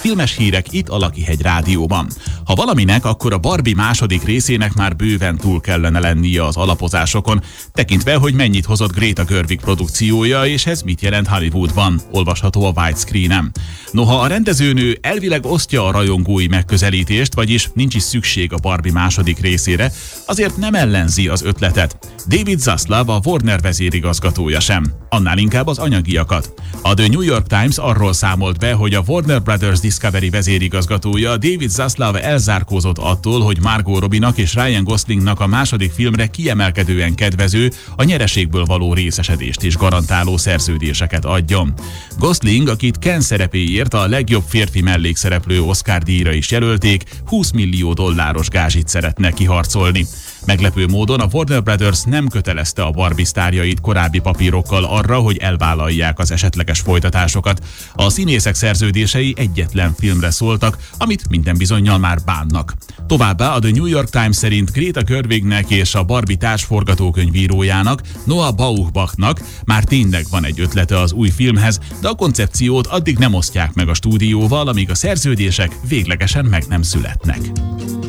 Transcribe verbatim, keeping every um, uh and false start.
Filmes hírek itt a Lakihegy Rádióban. Ha valaminek, akkor a Barbie második részének már bőven túl kellene lennie az alapozásokon, tekintve, hogy mennyit hozott Greta Gerwig produkciója, és ez mit jelent Hollywoodban, olvasható a widescreen-en. Noha a rendezőnő elvileg osztja a rajongói megközelítést, vagyis nincs is szükség a Barbie második részére, azért nem ellenzi az ötletet. David Zaslav, a Warner vezérigazgatója sem. Annál inkább az anyagiakat. A The New York Times arról számolt be, hogy a Warner Brothers Discovery vezérigazgatója David Zaslav elzárkózott attól, hogy Margot Robbie-nak és Ryan Goslingnak a második filmre kiemelkedően kedvező, a nyereségből való részesedést is garantáló szerződéseket adjon. Gosling, akit Ken szerepéért a legjobb férfi mellékszereplő Oscar-díjra is jelölték, húsz millió dolláros gázsit szeretne kiharcolni. Meglepő módon a Warner Brothers nem kötelezte a Barbie sztárjait korábbi papírokkal arra, hogy elvállalják az esetleges folytatásokat. A színészek szerződései egyetlen filmre szóltak, amit minden bizonnyal már bánnak. Továbbá a The New York Times szerint Greta Gerwignek és a Barbie társforgatókönyvírójának, Noah Baumbachnak már tényleg van egy ötlete az új filmhez, de a koncepciót addig nem osztják meg a stúdióval, amíg a szerződések véglegesen meg nem születnek.